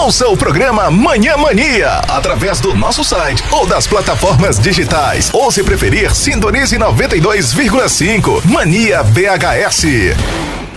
Ouça o programa Manhã Mania através do nosso site ou das plataformas digitais. Ou se preferir, sintonize 92,5 Mania BHS.